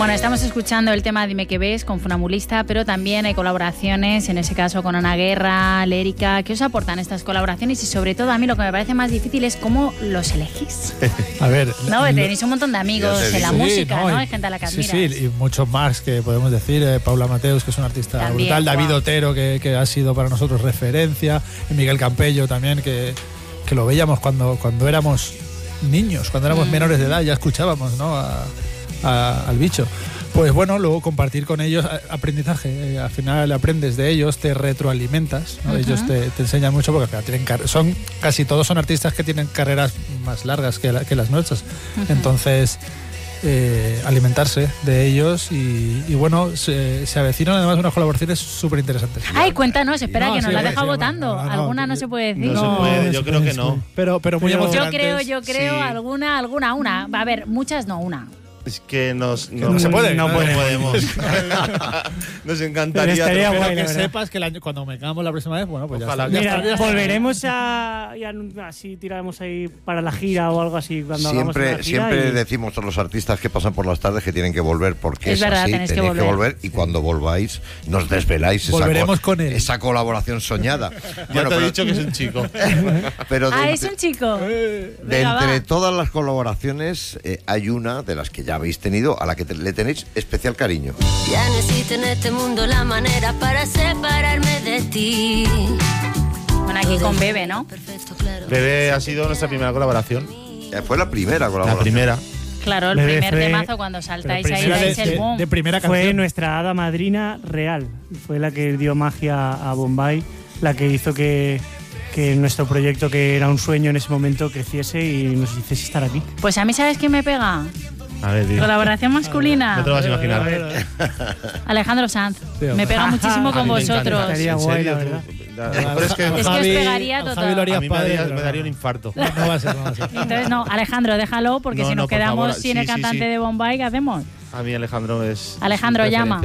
Bueno, estamos escuchando el tema Dime qué ves con Funambulista, pero también hay colaboraciones, en ese caso con Ana Guerra, Lérica. ¿Qué os aportan estas colaboraciones? Y sobre todo a mí lo que me parece más difícil es cómo los elegís. A ver... No, tenéis un montón de amigos en la música, ¿no? Hay gente a la que admiras. Sí, y muchos más que podemos decir. Paula Mateus, que es un artista también brutal. David Otero, que ha sido para nosotros referencia. Y Miguel Campello también, que lo veíamos cuando éramos niños, cuando éramos menores de edad, ya escuchábamos, ¿no? Al bicho. Pues bueno, luego compartir con ellos aprendizaje. Al final aprendes de ellos, te retroalimentas, ¿no? Ellos te enseñan mucho porque al final casi todos son artistas que tienen carreras más largas que las nuestras. Entonces, alimentarse de ellos y bueno, se avecinan además unas colaboraciones súper interesantes. Ay, cuéntanos, espera, que nos la ha dejado votando. ¿Alguna no se puede decir? No se puede, yo creo que no. Pero muy emocionantes. Yo creo, sí. alguna, una. A ver, muchas no, una. Es que no se puede. No podemos. Nos encantaría. Estaría guay, que sepas que cuando me hagamos la próxima vez, bueno, pues ojalá. Ya volveremos a así tiraremos ahí para la gira o algo así cuando hagamos la gira. Siempre decimos a los artistas que pasan por las tardes que tienen que volver porque es verdad, así, tenéis que volver y cuando volváis nos desveláis esa colaboración soñada. Ya te he dicho que es un chico. Es un chico. Entre todas las colaboraciones hay una de las que ya habéis tenido, a la que le tenéis especial cariño. Ya no existe en este mundo la manera para separarme de ti. Bueno, aquí con Bebe, ¿no? Bebe ha sido nuestra primera colaboración. Fue la primera colaboración. La primera. Claro, el primer temazo cuando saltáis ahí dais el boom. De primera canción. Fue nuestra hada madrina real. Fue la que dio magia a Bombay, la que hizo que nuestro proyecto, que era un sueño en ese momento, creciese y nos hiciese estar aquí. Pues a mí, ¿sabes quién me pega? A ver, tío. Colaboración masculina. No te lo vas a imaginar. Alejandro Sanz. Me pega muchísimo con vosotros. Estaría guay, la verdad. Es que os pegaría total. A mí me daría un infarto. No va a ser. Entonces, no, Alejandro, déjalo, porque si nos quedamos sin el cantante de Bombay, ¿qué hacemos? A mí Alejandro es... Alejandro llama.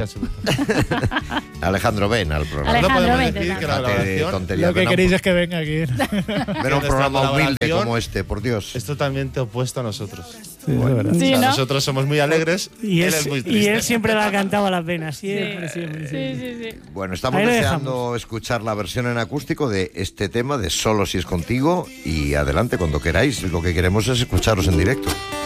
Alejandro, ven al programa. Alejandro, no ven. Decir que la lo que queréis es que venga aquí. Ven un programa humilde como este, por Dios. Es totalmente opuesto a nosotros. Sí, es verdad. Sí, ¿no? Nosotros somos muy alegres y él es muy triste. Y él siempre va cantado a las venas. Siempre. Sí. Bueno, estamos deseando escuchar la versión en acústico de este tema de Solo si es contigo y adelante cuando queráis. Lo que queremos es escucharos en directo.